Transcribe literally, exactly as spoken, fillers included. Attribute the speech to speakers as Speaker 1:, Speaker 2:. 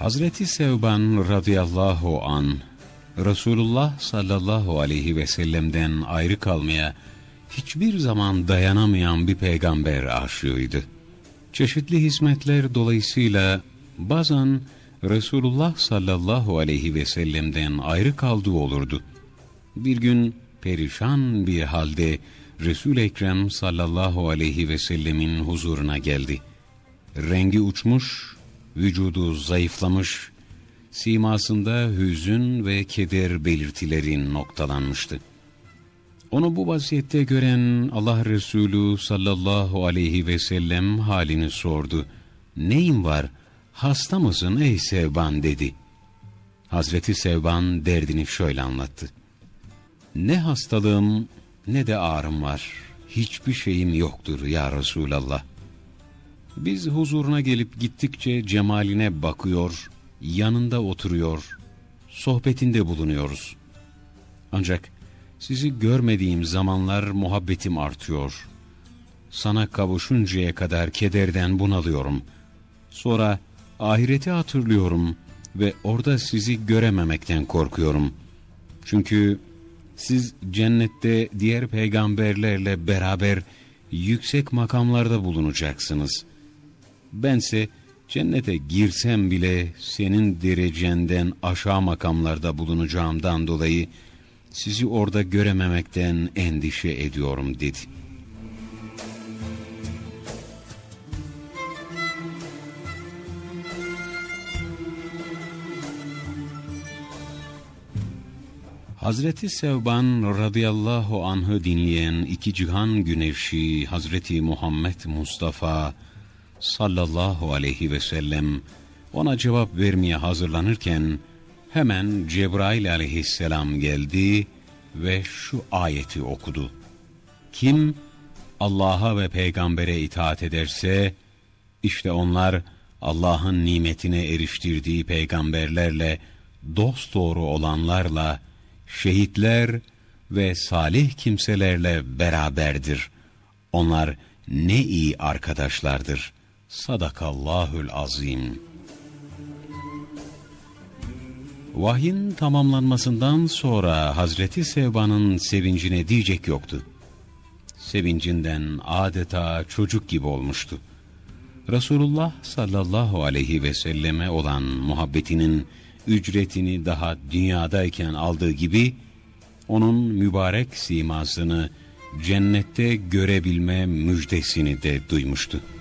Speaker 1: Hazreti Sevban radıyallahu an Resulullah sallallahu aleyhi ve sellem'den ayrı kalmaya hiçbir zaman dayanamayan bir peygamber aşığıydı. Çeşitli hizmetler dolayısıyla bazen Resulullah sallallahu aleyhi ve sellem'den ayrı kaldığı olurdu. Bir gün perişan bir halde Resul-i Ekrem sallallahu aleyhi ve sellemin huzuruna geldi. Rengi uçmuş, vücudu zayıflamış, simasında hüzün ve keder belirtileri noktalanmıştı. Onu bu vaziyette gören Allah Resulü sallallahu aleyhi ve sellem halini sordu. "Neyin var? Hasta mısın ey Sevban?" dedi. Hazreti Sevban derdini şöyle anlattı. "Ne hastalığım ne de ağrım var. Hiçbir şeyim yoktur ya Resulallah. Biz huzuruna gelip gittikçe cemaline bakıyor, yanında oturuyor, sohbetinde bulunuyoruz. Ancak sizi görmediğim zamanlar muhabbetim artıyor. Sana kavuşuncaya kadar kederden bunalıyorum. Sonra ahireti hatırlıyorum ve orada sizi görememekten korkuyorum. Çünkü siz cennette diğer peygamberlerle beraber yüksek makamlarda bulunacaksınız. Bense cennete girsem bile senin derecenden aşağı makamlarda bulunacağımdan dolayı sizi orada görememekten endişe ediyorum" dedi. Hazreti Sevban radıyallahu anh'ı dinleyen iki cihan güneşi Hazreti Muhammed Mustafa sallallahu aleyhi ve sellem ona cevap vermeye hazırlanırken hemen Cebrail aleyhisselam geldi ve şu ayeti okudu. "Kim Allah'a ve peygambere itaat ederse işte onlar Allah'ın nimetine eriştirdiği peygamberlerle, dosdoğru olanlarla, şehitler ve salih kimselerle beraberdir. Onlar ne iyi arkadaşlardır. Sadakallahül azim." Vahyin tamamlanmasından sonra Hazreti Sevban'ın sevincine diyecek yoktu. Sevincinden adeta çocuk gibi olmuştu. Resulullah sallallahu aleyhi ve selleme olan muhabbetinin ücretini daha dünyadayken aldığı gibi, onun mübarek simasını cennette görebilme müjdesini de duymuştu.